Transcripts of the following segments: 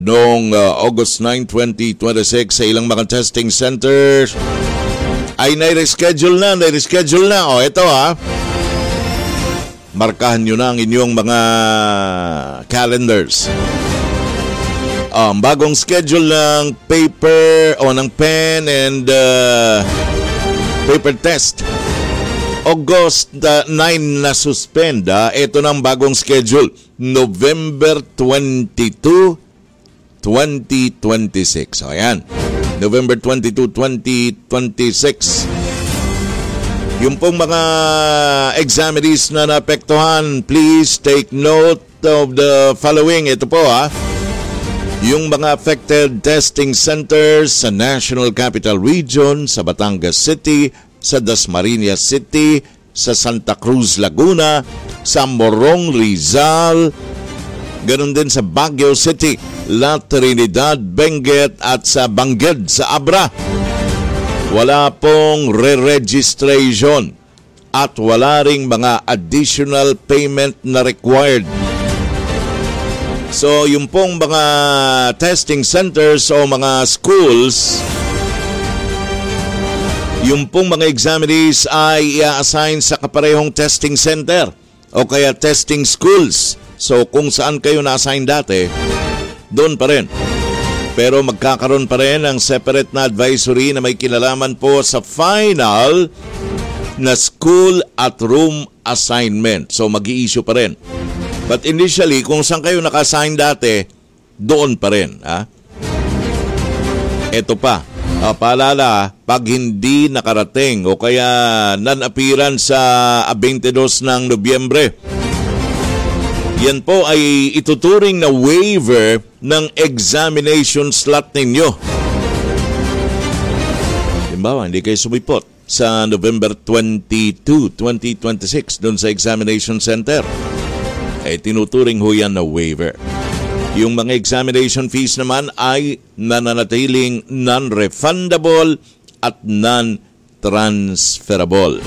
noong August 9, 2026 sa ilang mga testing centers ay nai-reschedule na. O ito markahan nyo na ang inyong mga calendars. Ang bagong schedule ng paper o ng pen and paper test. August 9 na suspend. Ito na ang bagong schedule. November 22, 2026. So ayan. November 22, 2026. Yung pong mga examinees na naapektuhan, please take note of the following. Ito po yung mga affected testing centers sa National Capital Region, sa Batangas City, sa Dasmariñas City, sa Santa Cruz, Laguna, sa Morong, Rizal, ganun din sa Baguio City, La Trinidad, Benguet at sa Bangged sa Abra. Wala pong re-registration at wala ring mga additional payment na required. So, yung pong mga testing centers o mga schools, yung pong mga examinees ay i-assign sa kaparehong testing center o kaya testing schools. So, kung saan kayo na-assign dati, doon pa rin. Pero magkakaroon pa rin ng separate na advisory na may kinalaman po sa final na school at room assignment. So, mag-i-issue pa rin. But initially, kung saan kayo naka-assign dati, doon pa rin. Ito pa, paalala, pag hindi nakarating o kaya non-appearance sa 22 ng Nobyembre, yan po ay ituturing na waiver ng examination slot ninyo. Halimbawa, hindi kayo sumipot sa November 22, 2026 doon sa examination center. Ay tinuturing ho yan na waiver. Yung mga examination fees naman ay nananatiling non-refundable at non-transferable.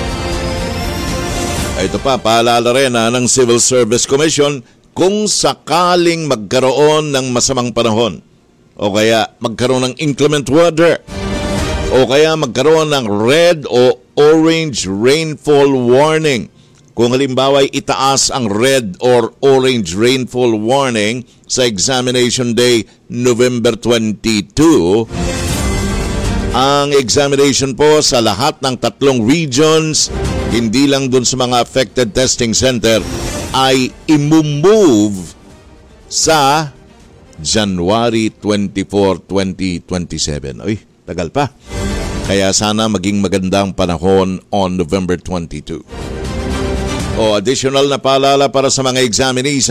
Ito pa, paalala rin ng Civil Service Commission kung sakaling magkaroon ng masamang panahon o kaya magkaroon ng inclement weather o kaya magkaroon ng red o orange rainfall warning. Kung halimbawa itaas ang red or orange rainfall warning sa examination day November 22, ang examination po sa lahat ng 3 regions, hindi lang dun sa mga affected testing center, ay imumove sa January 24, 2027. Uy, tagal pa. Kaya sana maging magandang panahon on November 22. O additional na paalala para sa mga examinees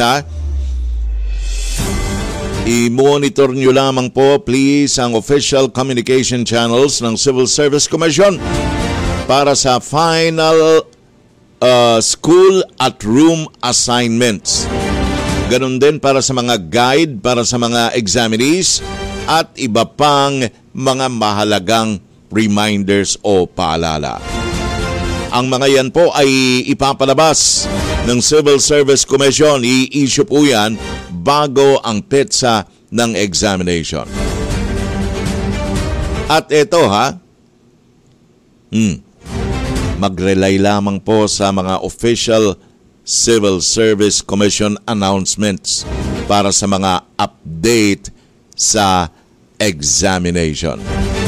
i-monitor nyo lamang po please ang official communication channels ng Civil Service Commission para sa final school at room assignments. Ganon din para sa mga guide para sa mga examinees at iba pang mga mahalagang reminders o paalala. Ang mga yan po ay ipapalabas ng Civil Service Commission. I-issue po yan bago ang petsa ng examination. At ito mag-rely lamang po sa mga official Civil Service Commission announcements para sa mga update sa examination.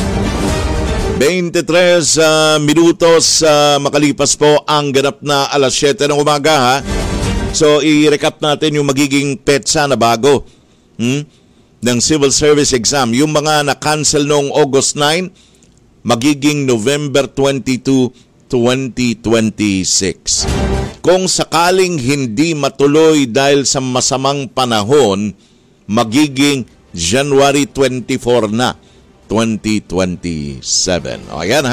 23 minutos makalipas po ang ganap na alas 7 ng umaga So i-recap natin yung magiging petsa na bago ng civil service exam. Yung mga na-cancel noong August 9, magiging November 22, 2026. Kung sakaling hindi matuloy dahil sa masamang panahon, magiging January 24 na, 2027. O ayan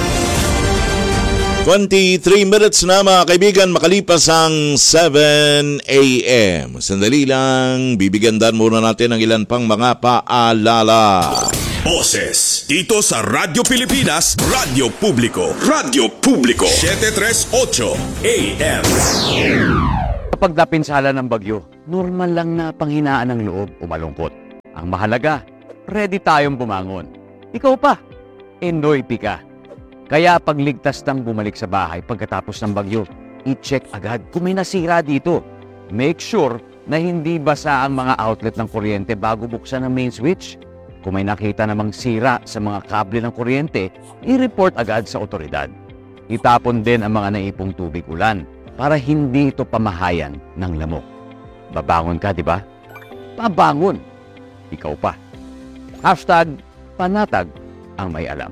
23 minutes na mga kaibigan, makalipas ang 7 a.m. Sandali lang, bibigyan dan muna natin ng ilan pang mga paalala. Boses dito sa Radyo Pilipinas, Radyo Publiko. Radyo Publiko 738 AM. Kapag napinsala ng bagyo, normal lang na panghinaan ng loob o malungkot. Ang mahalaga, ready tayong bumangon. Ikaw pa, Enoy ka. Kaya pagligtas ng bumalik sa bahay pagkatapos ng bagyo, i-check agad kung may nasira dito. Make sure na hindi basa ang mga outlet ng kuryente bago buksan ang main switch. Kung may nakita namang sira sa mga kable ng kuryente, i-report agad sa otoridad. Itapon din ang mga naipong tubig ulan para hindi ito pamahayan ng lamok. Babangon ka, di ba? Pabangon. Ikaw pa. #panatag ang may alam.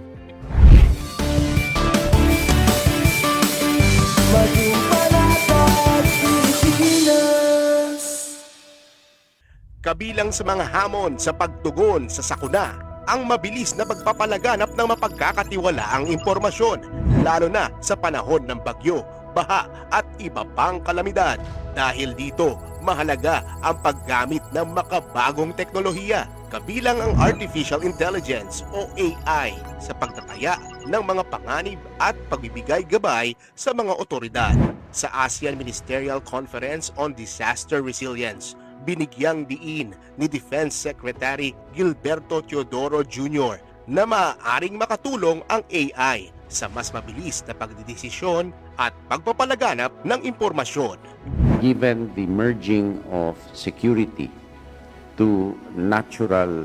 Kabilang sa mga hamon sa pagtugon sa sakuna, ang mabilis na pagpapalaganap ng mapagkakatiwalaang impormasyon, lalo na sa panahon ng bagyo, baha at iba pang kalamidad. Dahil dito, mahalaga ang paggamit ng makabagong teknolohiya, kabilang ang Artificial Intelligence o AI sa pagtataya ng mga panganib at pagbibigay gabay sa mga otoridad. Sa ASEAN Ministerial Conference on Disaster Resilience, binigyang diin ni Defense Secretary Gilberto Teodoro Jr. na maaaring makatulong ang AI sa mas mabilis na pagdidesisyon at pagpapalaganap ng impormasyon. Given the merging of security to natural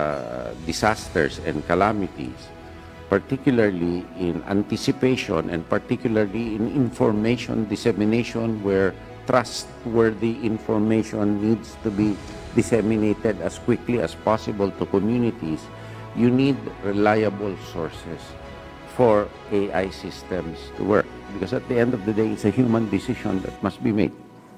disasters and calamities, particularly in anticipation and particularly in information dissemination where trustworthy information needs to be disseminated as quickly as possible to communities, you need reliable sources for AI systems to work. Because at the end of the day, it's a human decision that must be made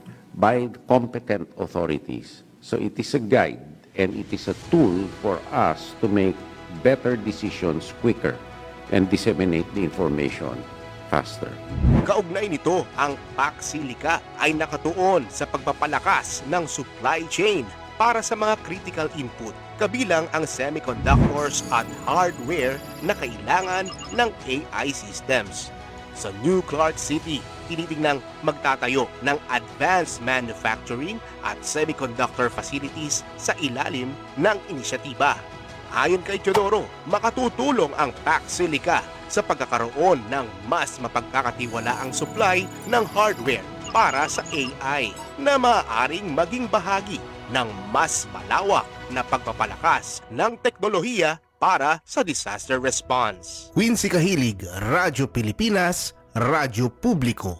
by competent authorities. So it is a guide and it is a tool for us to make better decisions quicker and disseminate the information faster. Kaugnay nito, ang Paxilica ay nakatuon sa pagpapalakas ng supply chain para sa mga critical input, kabilang ang semiconductors at hardware na kailangan ng AI systems. Sa New Clark City, tinitingnang magtatayo ng advanced manufacturing at semiconductor facilities sa ilalim ng inisyatiba. Ayon kay Teodoro, makatutulong ang Paxilica sa pagkakaroon ng mas mapagkakatiwalaang supply ng hardware para sa AI na maaaring maging bahagi ng mas malawak na pagpapalakas ng teknolohiya para sa disaster response. Quincy Kahilig, Radyo Pilipinas, Radyo Publiko.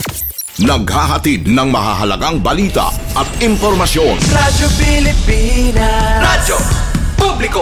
Naghahatid ng mahahalagang balita at impormasyon. Radyo Pilipinas, Radyo Publiko.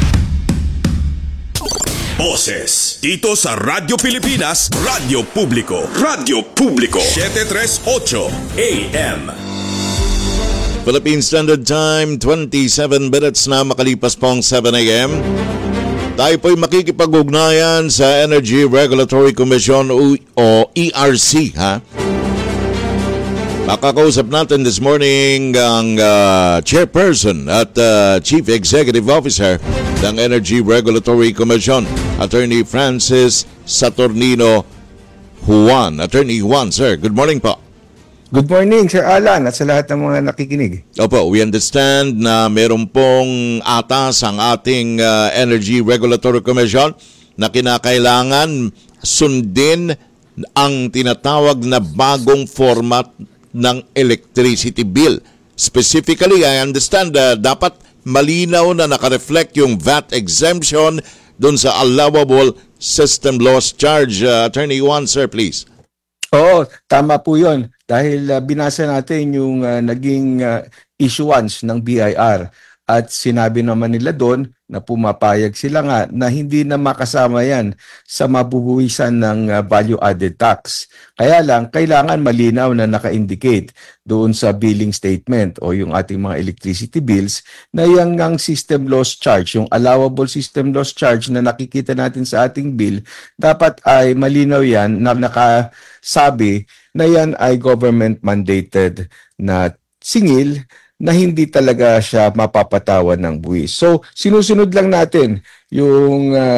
Boses dito sa Radyo Pilipinas, Radyo Publiko. Radyo Publiko 738 AM. Philippine Standard Time, 27 minutes na makalipas pong 7 a.m. Tayo po'y makikipag-ugnayan sa Energy Regulatory Commission o ERC, ha? Makakausap natin this morning ang Chairperson at Chief Executive Officer ng Energy Regulatory Commission, Attorney Francis Saturnino Juan. Attorney Juan, sir, good morning po. Good morning, Sir Alan, at sa lahat ng mga nakikinig. Opo, we understand na meron pong atas ang ating Energy Regulatory Commission na kinakailangan sundin ang tinatawag na bagong format ng electricity bill. Specifically, I understand dapat malinaw na nakareflect yung VAT exemption dun sa allowable system loss charge. Attorney Juan, sir, please. Oo, tama po yun. Dahil binasa natin yung naging issuance ng BIR at sinabi naman nila doon na pumapayag sila nga na hindi na makasama yan sa mabubuwisan ng value-added tax. Kaya lang, kailangan malinaw na naka-indicate doon sa billing statement o yung ating mga electricity bills na yung ang system loss charge, yung allowable system loss charge na nakikita natin sa ating bill, dapat ay malinaw yan na nakasabi na yan ay government mandated na singil na hindi talaga siya mapapatawan ng buwis. So, sinusunod lang natin yung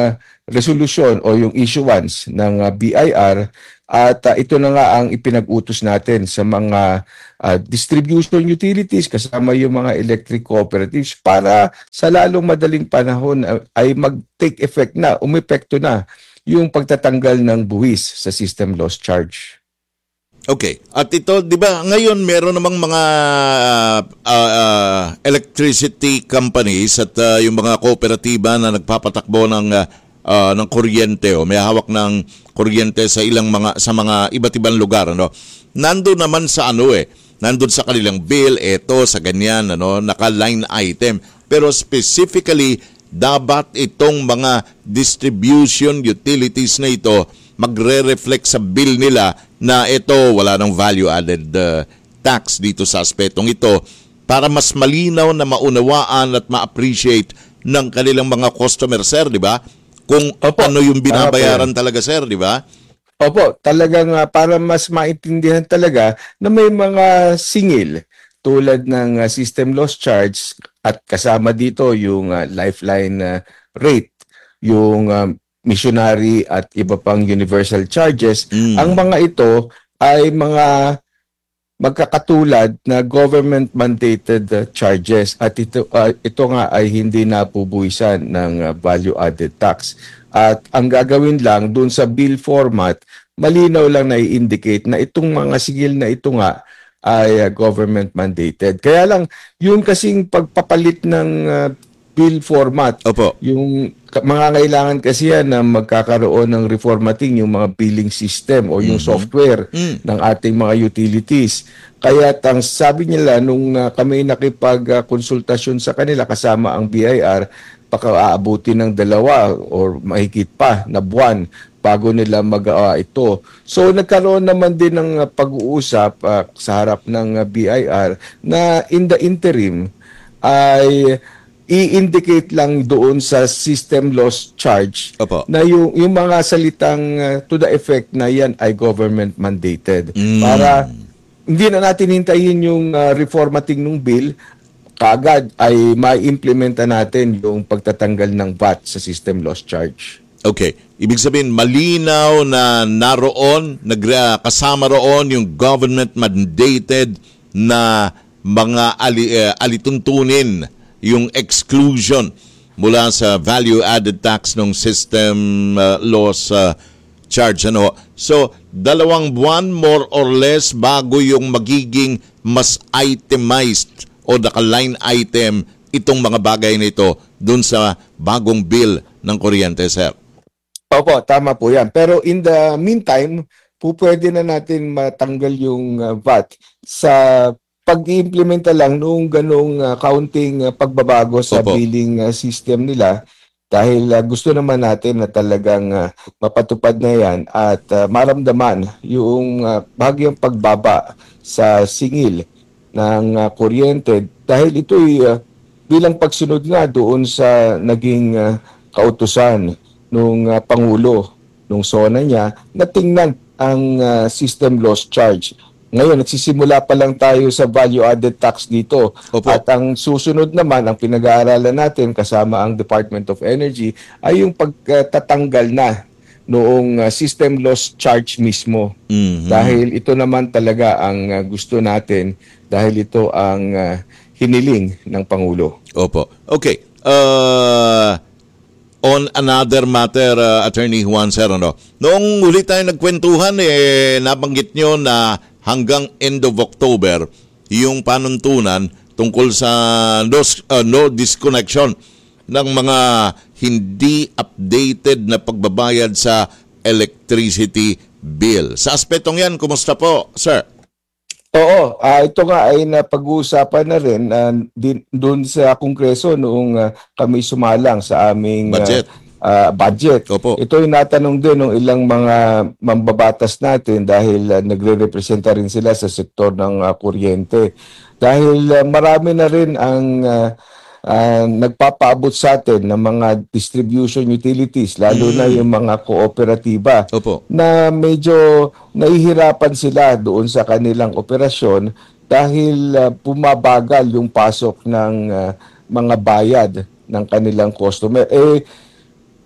resolution o yung issuance ng BIR at ito na nga ang ipinag-utos natin sa mga distribution utilities kasama yung mga electric cooperatives para sa lalong madaling panahon ay mag-take effect na, umepekto na yung pagtatanggal ng buwis sa system loss charge. Okay. At ito, di ba, ngayon meron namang mga electricity companies at yung mga kooperatiba na nagpapatakbo ng kuryente o may hawak ng kuryente sa mga iba't ibang lugar, ano. Nandoon naman sa nandun sa kanilang bill, eto sa ganyan, naka-line item. Pero specifically, dapat itong mga distribution utilities na ito magre-reflect sa bill nila na ito wala ng value-added tax dito sa aspetong ito para mas malinaw na maunawaan at ma-appreciate ng kanilang mga customer, sir, di ba? Kung ano yung binabayaran talaga, sir, di ba? Opo, talagang para mas maintindihan talaga na may mga singil tulad ng system loss charge at kasama dito yung lifeline rate, yung missionary at iba pang universal charges. Ang mga ito ay mga magkakatulad na government mandated charges at ito nga ay hindi napubuwisan ng value added tax. At ang gagawin lang dun sa bill format, malinaw lang na i-indicate na itong mga sigil na ito nga ay government mandated. Kaya lang yung kasing pagpapalit ng bill format, yung mga kailangan kasi yan na magkakaroon ng reformatting yung mga billing system o yung software ng ating mga utilities. Kaya ang sabi nila nung kami nakipag-konsultasyon sa kanila kasama ang BIR, baka aabutin ng 2 or mahigit pa na buwan bago nila ito. So nagkaroon naman din ng pag-uusap sa harap ng BIR na in the interim ay i-indicate lang doon sa system loss charge na yung mga salitang to the effect na yan ay government mandated. Para hindi na natin hintayin yung reformatting ng bill, kaagad ay ma-implementa natin yung pagtatanggal ng VAT sa system loss charge. Okay. Ibig sabihin, malinaw na naroon, kasama roon yung government mandated na mga alituntunin, yung exclusion mula sa value-added tax ng system loss charge. So, 2 buwan more or less bago yung magiging mas itemized o naka-line item itong mga bagay na ito dun sa bagong bill ng kuryente, sir. Opo, tama po yan. Pero in the meantime, pwede na natin matanggal yung VAT sa pag-iimplementa lang noong ganong counting pagbabago sa billing system nila dahil gusto naman natin na talagang mapatupad na yan at maramdaman yung bagyang pagbaba sa singil ng kuryente dahil ito'y bilang pagsunod nga doon sa naging kautusan nung Pangulo, nung SONA niya, na tingnan ang system loss charge. Ngayon, nagsisimula pa lang tayo sa value-added tax dito. At ang susunod naman, ang pinag-aaralan natin kasama ang Department of Energy ay yung pagtatanggal na noong system loss charge mismo. Dahil ito naman talaga ang gusto natin dahil ito ang hiniling ng Pangulo. Opo. Okay. On another matter, Attorney Juan Serrano, noong huli tayo nagkwentuhan, nabanggit nyo na hanggang end of October, yung panuntunan tungkol sa no disconnection ng mga hindi updated na pagbabayad sa electricity bill. Sa aspetong yan, kumusta po, sir? Oo, ito nga ay napag-uusapan na rin doon sa Kongreso noong kami sumalang sa aming budget. Ito yung natanong din ng ilang mga mambabatas natin dahil nagre-representa rin sila sa sektor ng kuryente. Dahil marami na rin ang nagpapaabot sa atin ng mga distribution utilities, lalo na yung mga kooperatiba na medyo nahihirapan sila doon sa kanilang operasyon dahil pumabagal yung pasok ng mga bayad ng kanilang customer.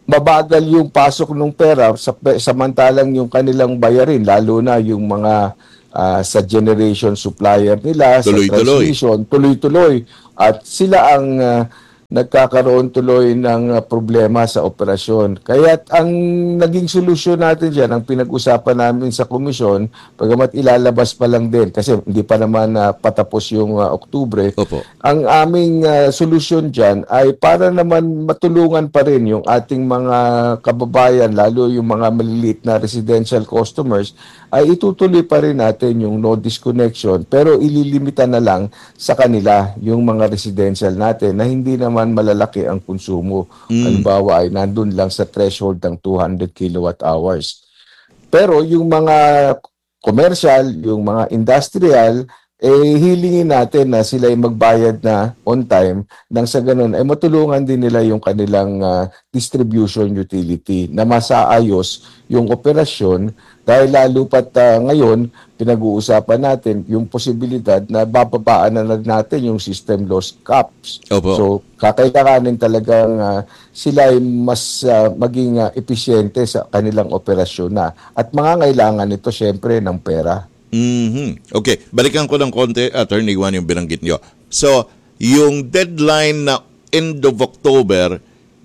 mabagal yung pasok ng pera samantalang yung kanilang bayarin, lalo na yung mga sa generation supplier nila, Tuloy-tuloy. sa transmission, tuloy-tuloy. At sila ang nagkakaroon tuloy ng problema sa operasyon. Kaya ang naging solusyon natin dyan, ang pinag-usapan namin sa komisyon, pagamat ilalabas pa lang din, kasi hindi pa naman patapos yung Oktubre, Opo. ang aming solusyon dyan ay para naman matulungan pa rin yung ating mga kababayan, lalo yung mga maliliit na residential customers, ay itutuloy pa rin natin yung no disconnection, pero ililimita na lang sa kanila yung mga residential natin na hindi naman malalaki ang konsumo. Halimbawa ay nandun lang sa threshold ng 200 kilowatt hours. Pero yung mga commercial, yung mga industrial, hilingin natin na sila ay magbayad na on time nang sa ganun ay matulungan din nila yung kanilang distribution utility na masaayos yung operasyon, dahil lalo pat ngayon pinag-uusapan natin yung posibilidad na bababaan na lang natin yung system loss caps. Opo. So kakailanganin talagang sila ay mas maging episyente sa kanilang operasyon na, at mangangailangan ito syempre ng pera. Okay, balikan ko ng konti, Attorney Juan, yung binanggit nyo. So, yung deadline na end of October,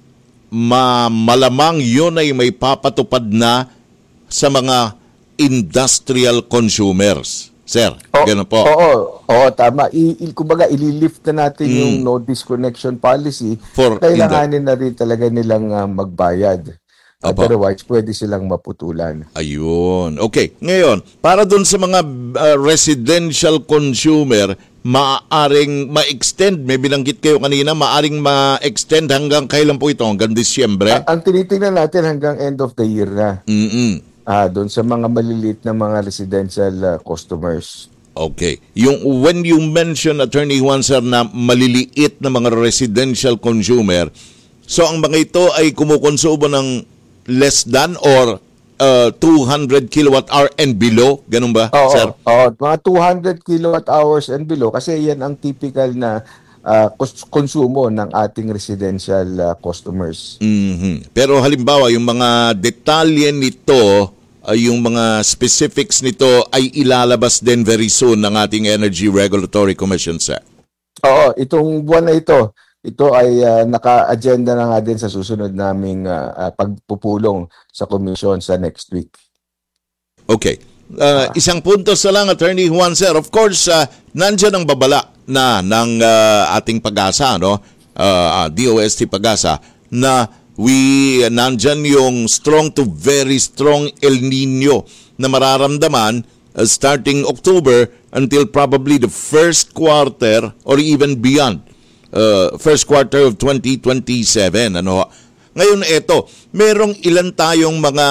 malamang yun ay may papatupad na sa mga industrial consumers. Sir, gano'n po. Oo, tama. Kumbaga, ililift na natin yung no disconnection policy. Kailanganin na rin talaga nilang magbayad. Otherwise, pwede silang maputulan. Ayun. Okay. Ngayon, para dun sa mga residential consumer, maaaring ma-extend, may binanggit kayo kanina, maaaring ma-extend hanggang kailan po ito? Hanggang Disyembre? Ang tinitingnan natin hanggang end of the year na. Doon sa mga maliliit na mga residential customers. Okay. When you mention, Attorney Juan, sir, na maliliit na mga residential consumer, so ang mga ito ay kumukonsumo ng less than or 200 kilowatt hour and below? Ganun ba, sir? Oo, mga 200 kilowatt hours and below, kasi yan ang typical na konsumo ng ating residential customers. Pero halimbawa, yung mga detalye nito, yung mga specifics nito ay ilalabas din very soon ng ating Energy Regulatory Commission, sir. Oo, itong buwan na ito ay naka-agenda na nga din sa susunod naming pagpupulong sa komisyon sa next week. Okay. Isang punto sa lang, Attorney Juan, sir. Of course, nandyan ang babala na ng ating Pag-asa, no? DOST Pag-asa, na nandyan yung strong to very strong El Nino na mararamdaman starting October until probably the first quarter or even beyond. First quarter of 2027. Ngayon, merong ilan tayong mga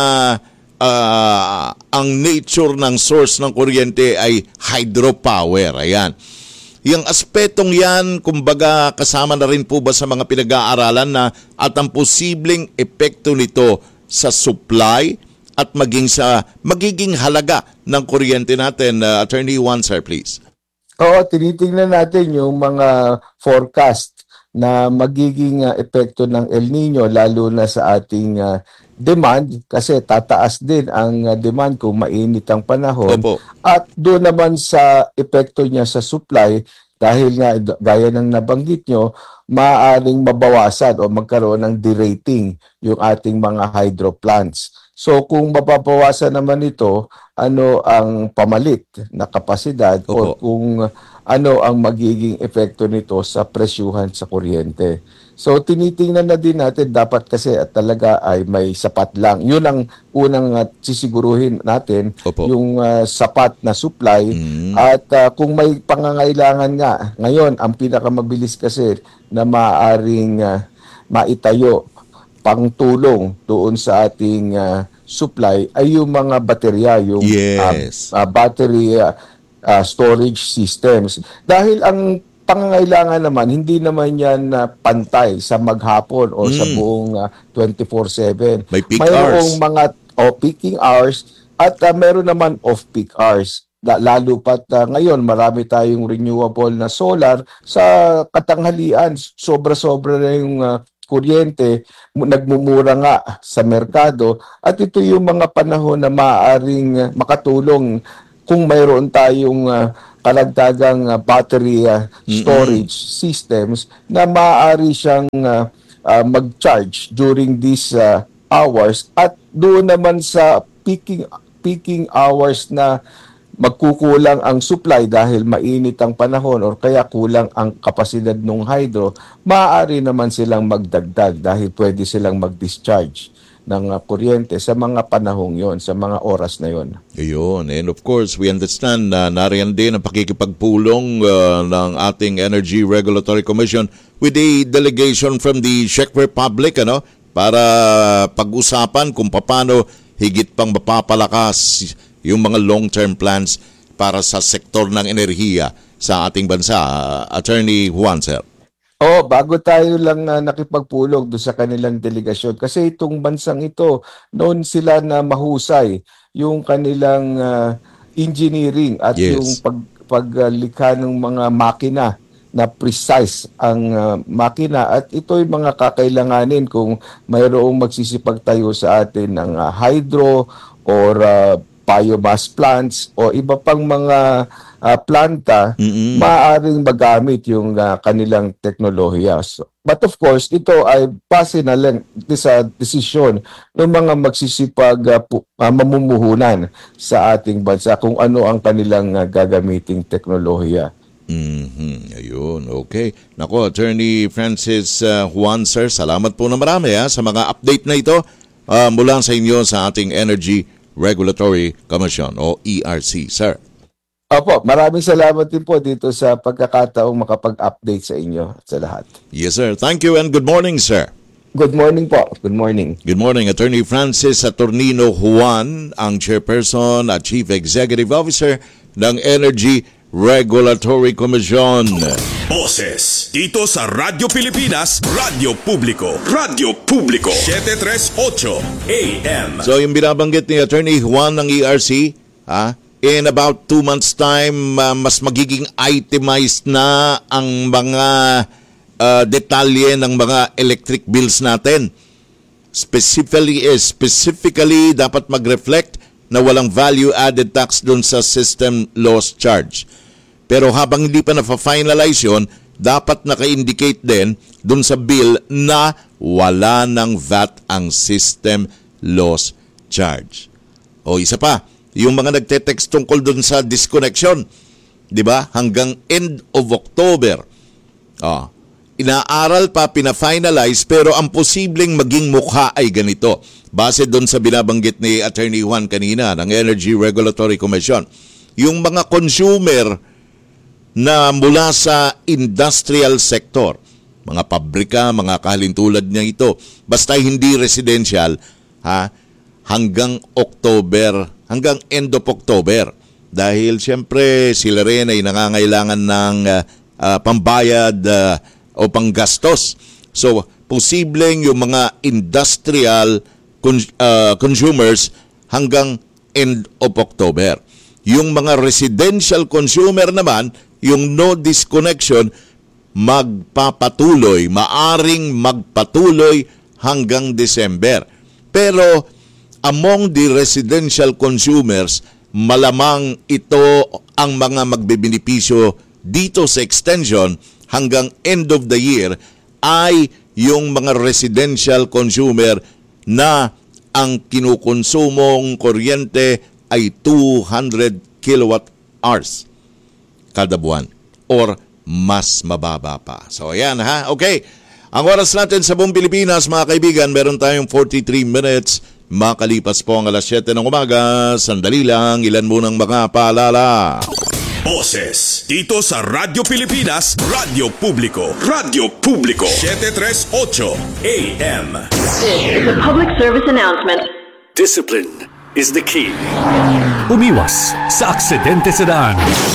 ang nature ng source ng kuryente ay hydropower. Ayan. Yung aspetong yan, kumbaga, kasama na rin po ba sa mga pinag-aaralan na at ang posibleng epekto nito sa supply at magiging halaga ng kuryente natin? Attorney Juan, sir, please. Oo, tinitingnan natin yung mga forecast na magiging epekto ng El Nino, lalo na sa ating demand, kasi tataas din ang demand kung mainit ang panahon. Opo. At doon naman sa epekto niya sa supply, dahil nga gaya ng nabanggit nyo, maaaring mabawasan o magkaroon ng derating yung ating mga hydro plants. So kung mababawasan naman ito, ano ang pamalit na kapasidad o kung ano ang magiging epekto nito sa presyuhan sa kuryente. So tinitingnan na din natin, dapat kasi at talaga ay may sapat lang. Yun ang unang sisiguruhin natin, yung sapat na supply. At kung may pangangailangan nga, ngayon ang pinakamabilis kasi na maaaring maitayo pangtulong doon sa ating supply ay yung mga baterya, yung battery storage systems. Dahil ang pangangailangan naman, hindi naman yan pantay sa maghapon o sa buong 24/7. May peak Mayroong hours. mga peaking hours at meron naman off-peak hours. Lalo pat ngayon, marami tayong renewable na solar sa katanghalian. Sobra-sobra na yung kuryente nagmumura nga sa merkado at ito yung mga panahon na maaaring makatulong kung mayroon tayong kalagdagang battery storage systems na maaari siyang mag-charge during these hours at doon naman sa peaking hours na magkukulang ang supply dahil mainit ang panahon or kaya kulang ang kapasidad ng hydro, maaari naman silang magdagdag dahil pwede silang mag-discharge ng kuryente sa mga panahong yon, sa mga oras na yon. Ayun. And of course, we understand na nariyan din ang pakikipagpulong ng ating Energy Regulatory Commission with a delegation from the Czech Republic, para pag-usapan kung paano higit pang mapapalakas yung mga long-term plans para sa sektor ng enerhiya sa ating bansa. Attorney Juan, sir. Bago tayo lang nakipagpulong doon sa kanilang delegasyon. Kasi itong bansang ito, noon sila na mahusay yung kanilang engineering at yung paglikha ng mga makina na precise ang makina. At ito'y mga kakailanganin kung mayroong magsisipagtayo sa atin ng hydro or biomass plants o iba pang mga planta, maaaring magamit yung kanilang teknolohiya. But of course, ito ay base na lang sa desisyon ng mga magsisipag mamumuhunan sa ating bansa kung ano ang kanilang gagamiting teknolohiya. Ayun, okay. Nako, Attorney Francis Juan, sir, salamat po na marami sa mga update na ito mula sa inyo sa ating Energy Regulatory Commission o ERC, sir. Opo, maraming salamat din po dito sa pagkakataong makapag-update sa inyo at sa lahat. Yes, sir. Thank you and good morning, sir. Good morning po. Good morning. Good morning, Attorney Francis Saturnino Juan, ang Chairperson at Chief Executive Officer ng Energy Regulatory Commission. Boses dito sa Radyo Pilipinas, Radyo Publiko. Radyo Publiko 738 AM. So yung binabanggit ni Attorney Juan ng ERC, in about 2 months time, mas magiging itemized na ang mga detalye ng mga electric bills natin. Specifically dapat mag-reflect na walang value-added tax dun sa system loss charge. Pero habang hindi pa na-finalize yun, dapat naka-indicate din dun sa bill na wala ng VAT ang system loss charge. O isa pa, yung mga nagte-text tungkol dun sa disconnection, di ba? Hanggang end of October. Inaaral pa, pina-finalize, pero ang posibleng maging mukha ay ganito. Base dun sa binabanggit ni Attorney Juan kanina ng Energy Regulatory Commission. Yung mga consumer na mula sa industrial sector, mga pabrika, mga kahalintulad niya ito, basta hindi residential, hanggang October, hanggang end of October. Dahil siyempre sila rin ay nangangailangan ng pambayad o panggastos. So, posibleng yung mga industrial consumers hanggang end of October. Yung mga residential consumer naman, yung no disconnection, maaring magpatuloy hanggang December. Pero among the residential consumers, malamang ito ang mga magbebenepisyo dito sa extension hanggang end of the year ay yung mga residential consumer na ang kinukonsumong kuryente ay 200 kilowatt hours kada buwan or mas mababa pa. So ayan okay. Ang oras natin sa buong Pilipinas, mga kaibigan, meron tayong 43 minutes. Makalipas po ang alas 7 ng umaga. Sandali lang, ilan munang mga paalala. Boses dito sa Radyo Pilipinas, Radyo Publiko. Radyo Publiko 738 AM. This is a public service announcement. Discipline is the key. Umiwas sa aksidente sa daan.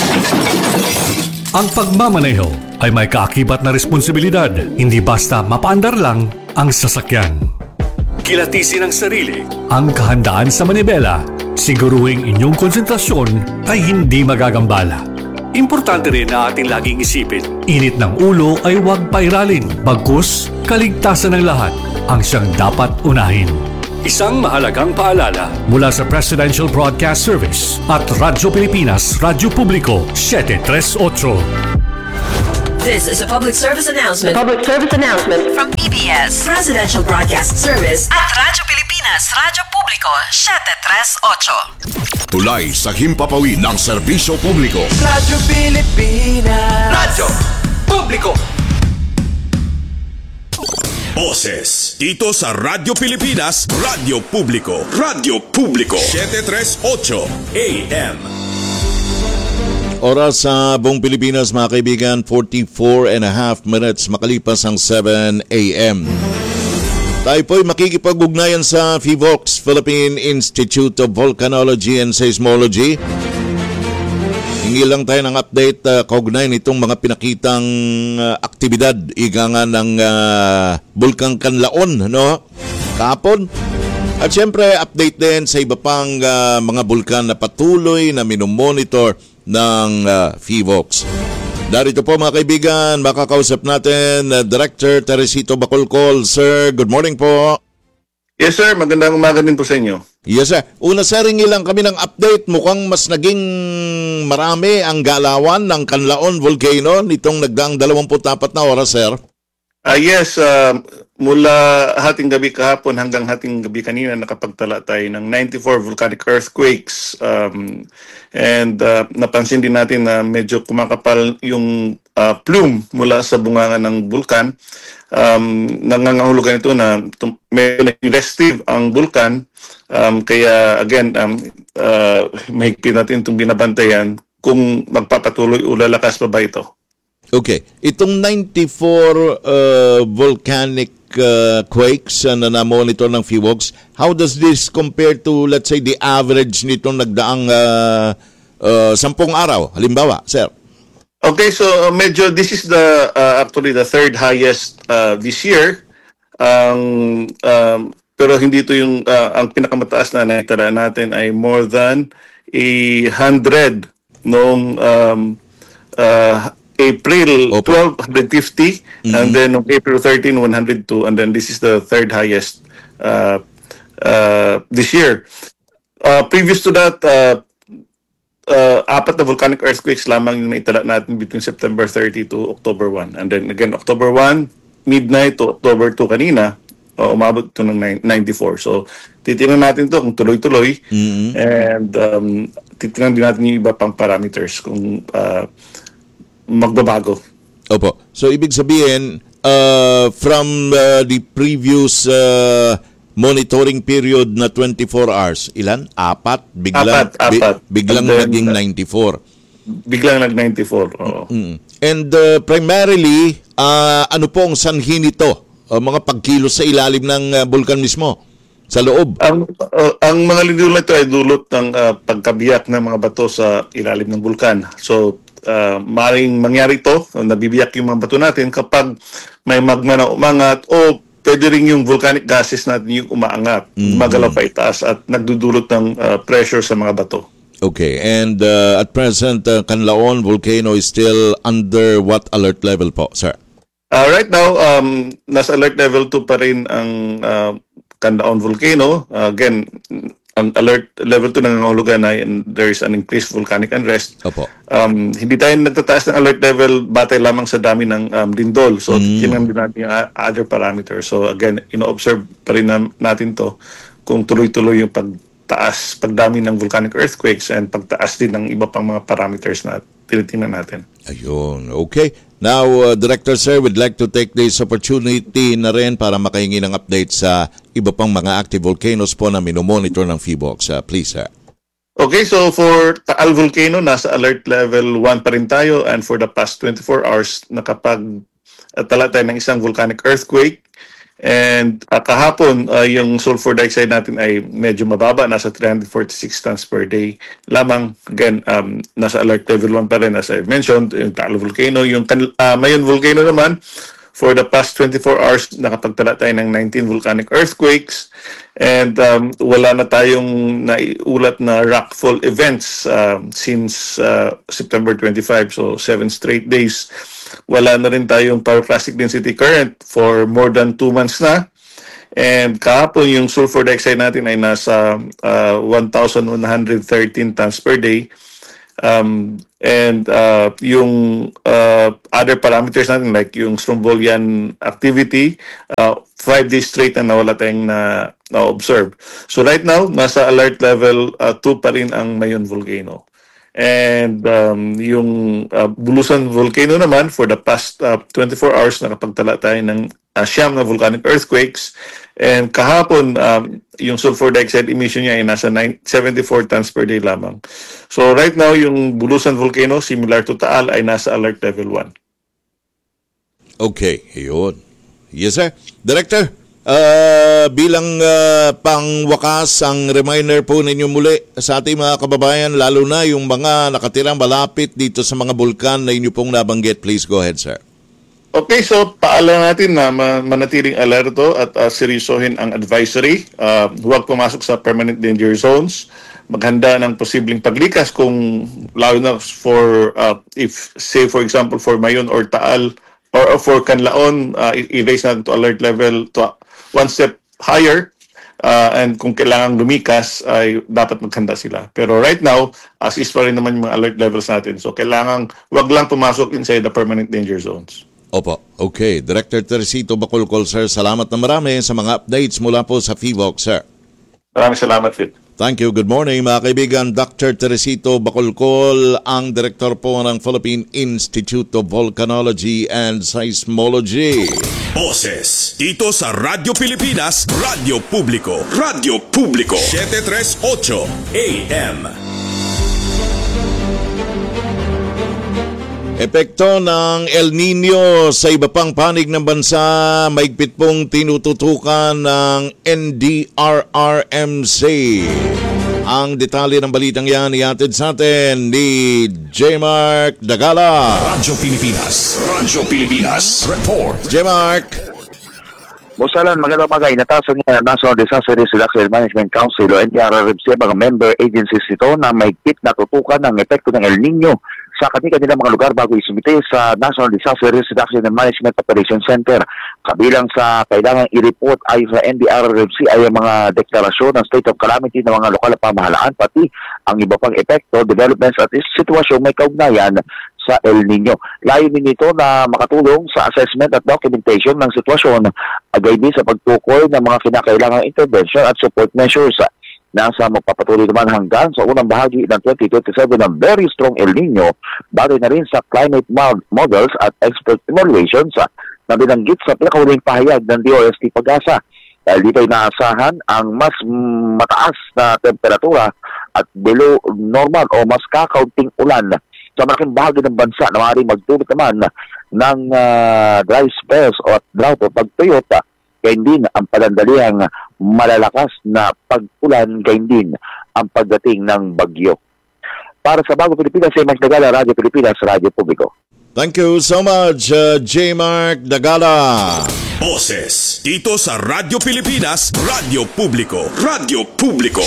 Ang pagmamaneho ay may kaakibat na responsibilidad, hindi basta mapaandar lang ang sasakyan. Kilatisin ang sarili, ang kahandaan sa manibela, siguruhing inyong konsentrasyon ay hindi magagambala. Importante rin na ating laging isipin, init ng ulo ay huwag pairalin. Bagkus, kaligtasan ng lahat ang siyang dapat unahin. Isang mahalagang paalala mula sa Presidential Broadcast Service at Radyo Pilipinas, Radyo Publiko, 738. This is a public service announcement. Public service announcement From PBS, Presidential Broadcast Service at Radyo Pilipinas, Radyo Publiko, 738. Tulay sa himpapawid ng serbisyo publiko. Radyo Pilipinas, Radyo Publiko. Boses dito sa Radyo Pilipinas, Radyo Publiko. Radyo Publiko 738 AM. Oras sa buong Pilipinas, mga kaibigan, 44.5 minutes makalipas ang 7 a.m. Tayo po'y makikipag-ugnayan sa PHIVOLCS, Philippine Institute of Volcanology and Seismology. Hingi lang tayo ng update kaugnay nitong mga pinakitang aktibidad, ika nga ng Bulkang Kanlaon, no? Kahapon. At syempre, update din sa iba pang mga bulkan na patuloy na minomonitor ng PHIVOLCS. Darito po mga kaibigan, makakausap natin Director Teresito Bacolcol. Sir, good morning po. Yes sir, magandang umaga din po sa inyo. Yes sir. Una sir, hingi lang kami ng update. Mukhang mas naging marami ang galawan ng Kanlaon Volcano nitong nagdaang 24 na oras, sir. Yes, mula hating gabi kahapon hanggang hating gabi kanina nakapagtala tayo ng 94 volcanic earthquakes. And napansin din natin na medyo kumakapal yung plume mula sa bunganga ng bulkan. Nangangahulugan ito na medyo restive ang bulkan. Kaya again, mahigpit natin itong binabantayan kung magpapatuloy o lalakas pa ba ito. Okay. Itong 94 volcanic quakes na na-monitor ng PHIVOLCS, how does this compare to, let's say, the average nitong nagdaang 10 araw? Halimbawa, sir. Okay, so medyo this is the actually the third highest this year. Pero hindi ito yung ang pinakamataas na naitala natin ay more than 100 noong April 12, 150, and then on April 13, 102, and then this is the third highest this year. Previous to that, 4 na volcanic earthquakes lamang yung naitala natin between September 30 to October 1. And then again, October 1, midnight to October 2 kanina, umabot ito ng 94. So, titingnan natin to kung tuloy-tuloy, and titingnan din natin yung iba pang parameters kung magbabago. Opo. So, ibig sabihin, from the previous monitoring period na 24 hours, ilan? 4? Biglang then, naging 94. Biglang nag-94, oo. And primarily, ano po ang sanhi nito? Mga pagkilos sa ilalim ng bulkan mismo? Sa loob? Ang mga lindol na ito ay dulot ng pagkabiyak ng mga bato sa ilalim ng bulkan. So, maaaring mangyari ito, nabibiyak yung mga bato natin kapag may magma na umangat o pwede rin yung volcanic gases natin yung umaangat, magalaw pa itaas at nagdudulot ng pressure sa mga bato. Okay, and at present, Kanlaon Volcano is still under what alert level po, sir? Right now, nasa alert level 2 pa rin ang Kanlaon Volcano. Again, ang alert level 2 nangangahulugan na there is an increased volcanic unrest. Opo. Hindi tayo nagtataas ng alert level batay lamang sa dami ng lindol. So, tingnan din natin yung other parameters. So, again, ino-observe pa rin natin to kung tuloy-tuloy yung pagdami ng volcanic earthquakes and pagtaas din ng iba pang mga parameters na tinitingnan natin. Ayun. Okay. Now, Director Sir, we'd like to take this opportunity na rin para makahingi ng update sa iba pang mga active volcanoes po na minomonitor ng PHIVOLCS. Please, sir. Okay, so for Taal Volcano, nasa alert level 1 pa rin tayo, and for the past 24 hours, nakapagtala tayo ng isang volcanic earthquake. And kahapon, yung sulfur dioxide natin ay medyo mababa, nasa 346 tons per day lamang. Again, nasa alert level 1 pa rin, as I mentioned, yung Taal Volcano. Yung Mayon Volcano naman, for the past 24 hours, nakapagtala tayo ng 19 volcanic earthquakes, and wala na tayong naiulat na rockfall events since September 25, so 7 straight days. Wala na rin tayong pyroclastic density current for more than 2 months na. And kahapon yung sulfur dioxide natin ay nasa 1,113 tons per day. Yung other parameters natin like yung Strombolian activity, 5 days straight na nawala tayong na-observe. So right now, nasa alert level 2 pa rin ang Mayon volcano. And yung Bulusan volcano naman, for the past 24 hours, nakapagtala tayo ng siyam na volcanic earthquakes. And kahapon, yung sulfur dioxide emission niya ay nasa 74 tons per day lamang. So right now, yung Bulusan volcano, similar to Taal, ay nasa alert level 1. Okay, yun. Yes, sir. Director, bilang pangwakas, ang reminder po ninyo muli sa ating mga kababayan, lalo na yung mga nakatirang malapit dito sa mga bulkan na inyo pong nabanggit. Please go ahead, sir. Okay, so paalam natin na manatiling alerto at seryosohin ang advisory. Huwag pumasok sa permanent danger zones. Maghanda ng posibleng paglikas kung lalo na for, if say for example for Mayon or Taal or for Canlaon, i-raise natin to alert level to 1 step higher. And kung kailangan lumikas, ay dapat maghanda sila. Pero right now, as is pa rin naman yung mga alert levels natin. So kailangan, wag lang pumasok inside the permanent danger zones. Opo. Okay. Director Teresito Bacolcol, sir, salamat na marami sa mga updates mula po sa FIVOC, sir. Maraming salamat, Phil. Thank you. Good morning, mga kaibigan. Dr. Teresito Bacolcol, ang direktor po ng Philippine Institute of Volcanology and Seismology. Boses dito sa Radyo Pilipinas, Radyo Publiko. Radyo Publiko 738 AM. Epekto ng El Nino sa iba pang panig ng bansa, maigpit pong tinututukan ng NDRRMC. Ang detalye ng balitang yan ihatid sa atin ni J. Mark Dagala. Radyo Pilipinas, Report. J. Mark. Bosalan, magandang magay. Natasan niya National Disaster Risk Reduction Management Council o NDRRMC, mga member agencies ito na maigpit na tutukan ng epekto ng El Nino sa kanilang mga lugar bago isumite sa National Disaster Risk Reduction and Management Operations Center. Kabilang sa kailangang i-report ay sa NDRRMC ay ang mga deklarasyon ng state of calamity ng mga lokal na pamahalaan, pati ang iba pang epekto, developments at sitwasyong may kaugnayan sa El Nino. Layunin nito na makatulong sa assessment at documentation ng sitwasyon, agay din sa pagtukoy ng mga kinakailangang intervention at support measures. Nasa magpapatuloy naman hanggang sa unang bahagi ng 2027 ng very strong El Nino, bagay na rin sa climate models at expert evaluations na binanggit sa pinakahuling pahayag ng DOST Pag-asa. Dahil dito ay naasahan ang mas mataas na temperatura at below normal o mas kakaunting ulan sa malaking bahagi ng bansa na maaaring magdulot naman ng dry spells o drought o pagtuyot. Gayon din ang panandaliang malalakas na pag-ulan, gayon din ang pagdating ng bagyo. Para sa Bago Pilipinas, ay Mark Dagala, Radyo Pilipinas, Radyo Publiko. Thank you so much, J. Mark Dagala. Boses dito sa Radyo Pilipinas, Radyo Publiko. Radyo Publiko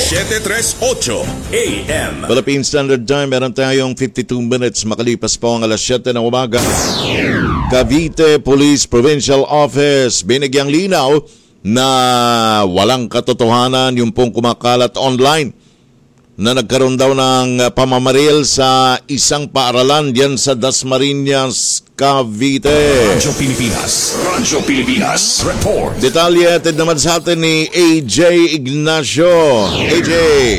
738 AM. Philippine Standard Time, meron tayong 52 minutes makalipas po ang alas 7 ng umaga. Cavite Police Provincial Office, binigyang linaw na walang katotohanan yung pong kumakalat online na nagkaroon daw ng pamamaril sa isang paaralan diyan sa Dasmariñas, Cavite. Radyo Pilipinas, Report. Detalye atid naman sa atin ni AJ Ignacio. AJ.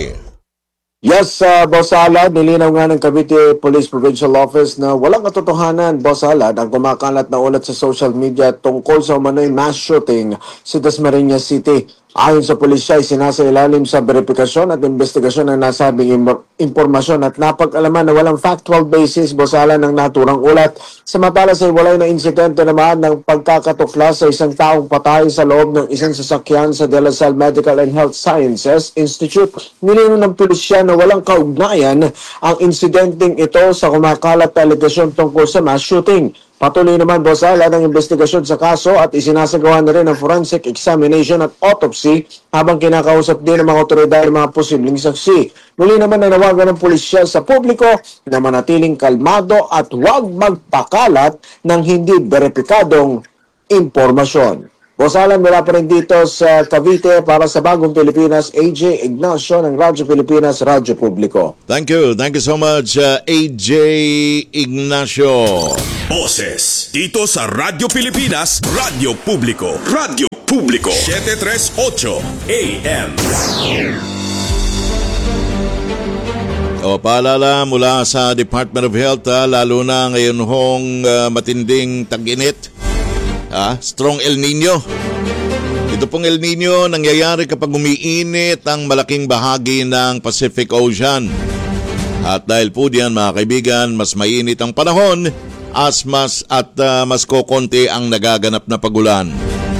Yes, Boss Alad, nilinaw nga ng Cavite Police Provincial Office na walang katotohanan, Boss Alad, ang kumakalat na ulat sa social media tungkol sa umano'y mass shooting sa Dasmariñas City. Ayon sa pulisya, ay sinasailalim sa verifikasyon at investigasyon ng nasabing impormasyon at napag-alaman na walang factual basis, Boss Alad, ng naturang ulat. Samantalas ay walay na insidente naman ng pagkakatukla sa isang taong patay sa loob ng isang sasakyan sa De La Salle Medical and Health Sciences Institute. Nilinaw ng pulisya na walang kaugnayan ang insidenteng ito sa kumakalat na alegasyon tungkol sa mass shooting. Patuloy naman, Boss Alan, ang investigasyon sa kaso at isinasagawa na rin ang forensic examination at autopsy habang kinakausap din ng mga otoridad ng mga posibleng saksi. Muli naman nanawagan ng pulisya sa publiko na manatiling kalmado at huwag magpakalat ng hindi beripikadong impormasyon. Boss Alan, mula pa rin dito sa Cavite para sa Bagong Pilipinas, AJ Ignacio ng Radyo Pilipinas, Radyo Publiko. Thank you so much, AJ Ignacio. Boses dito sa Radyo Pilipinas, Radyo Publiko, Radyo Publiko, 738 AM. Paalala mula sa Department of Health, lalo na ngayon hong matinding tag-init. Strong El Nino. Ito pong El Nino nangyayari kapag umiinit ang malaking bahagi ng Pacific Ocean. At dahil po diyan, mga kaibigan, mas mainit ang panahon mas kokonti ang nagaganap na pagulan.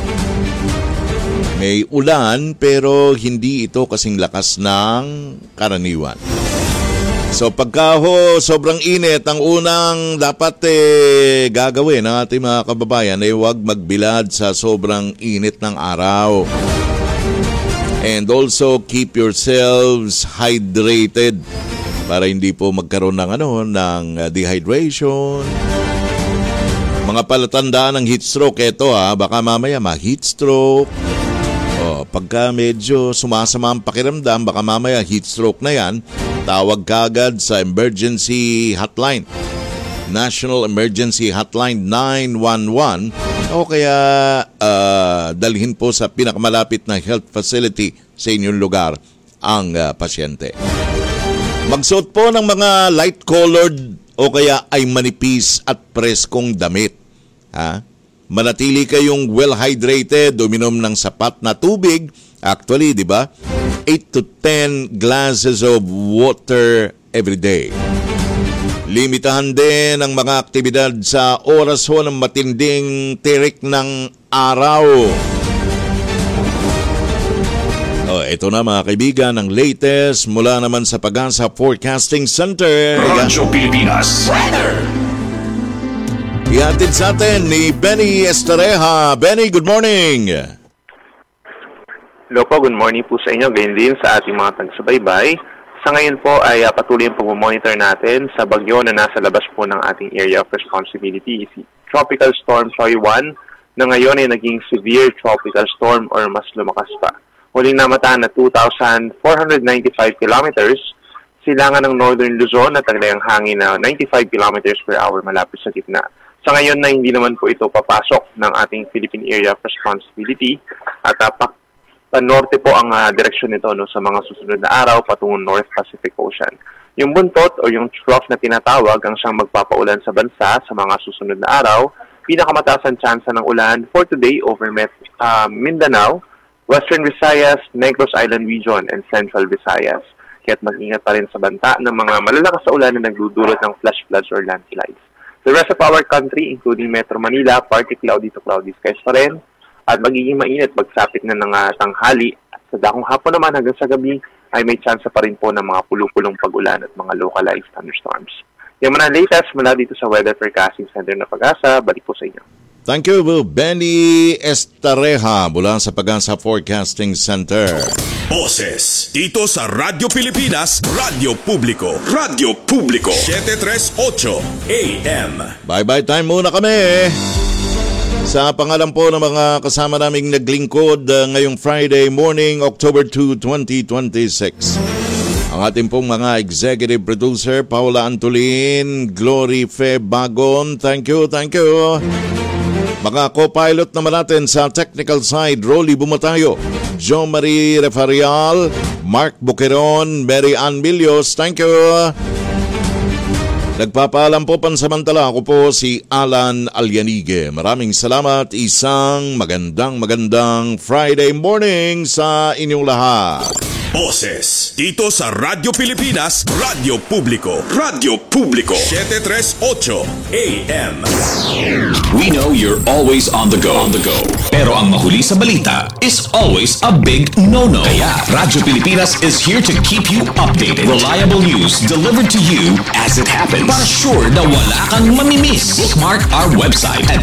May ulan pero hindi ito kasing lakas ng karaniwan. So pagka sobrang init, ang unang dapat gagawin ng ating mga kababayan ay huwag magbilad sa sobrang init ng araw. And also keep yourselves hydrated para hindi po magkaroon ng dehydration. Mga palatandaan ng heat stroke, ito baka mamaya ma-heat stroke. Pagka medyo sumasama ang pakiramdam, baka mamaya heat stroke na yan, tawag kagad sa emergency hotline. National Emergency Hotline 911 o kaya dalhin po sa pinakamalapit na health facility sa inyong lugar ang pasyente. Magsuot po ng mga light-colored o kaya ay manipis at preskong damit. Manatili kayong well-hydrated, uminom ng sapat na tubig. Actually, di ba? 8 to 10 glasses of water every day. Limitahan din ang mga aktibidad sa oras ng matinding tirik ng araw. Ito na mga kaibigan, ang latest mula naman sa Pag-asa Forecasting Center. Radyo Pilipinas Weather. Ihatid sa atin ni Benny Estareja. Benny, good morning. Hello po, good morning po sa inyo. Ganyan din sa ating mga tagsabay-bay. Sa ngayon po ay patuloy ang pag-monitor natin sa bagyo na nasa labas po ng ating area of responsibility. Tropical Storm Choi 1 na ngayon ay naging severe tropical storm or mas lumakas pa. Huling namataan na 2,495 kilometers. Silangan ng Northern Luzon at taglayang hangin na 95 kilometers per hour malapit sa gitna. Sa ngayon na hindi naman po ito papasok ng ating Philippine Area of Responsibility at norte po ang direksyon nito sa mga susunod na araw patungong North Pacific Ocean. Yung buntot o yung trough na tinatawag ang siyang magpapaulan sa bansa sa mga susunod na araw. Pinakamataas ang tsansa ng ulan for today over Mindanao, Western Visayas, Negros Island Region, and Central Visayas. Kaya't mag-ingat pa rin sa banta ng mga malalakas sa ulan na nagdudulot ng flash floods or landslides. The rest of our country, including Metro Manila, partly cloudy to cloudy skies pa rin. At magiging mainit pagsapit na ng tanghali. At sa dakong hapon naman hanggang sa gabi ay may chance pa rin po ng mga pulupulong pag-ulan at mga localized thunderstorms. Yung mga latest mula dito sa Weather Forecasting Center na Pag-asa, balik po sa inyo. Thank you, Benny Estareja mula sa Pag-asa Forecasting Center. Boses dito sa Radyo Pilipinas, Radyo Publiko, Radyo Publiko, 738 AM. Bye-bye time muna kami. Sa pangalan po ng mga kasama naming naglingkod ngayong Friday morning, October 2, 2026. Ang ating pong mga executive producer, Paula Antolin, Glory Fe Bagon, thank you. Mga co-pilot naman natin sa technical side, Rolly Bumatayo, Jo Marie Refarial, Mark Buqueron, Mary Ann Milios, thank you. Nagpapaalam po pansamantala, ako po si Alan Alyanige. Maraming salamat, isang magandang Friday morning sa inyong lahat. Boses. Dito sa Radyo Pilipinas, Radyo Publiko. Radyo Publiko. 738 AM. We know you're always on the go. Pero ang mahuli sa balita is always a big no-no. Kaya Radyo Pilipinas is here to keep you updated. Reliable news delivered to you as it happens. Para sure na wala kang mamimiss. Bookmark our website at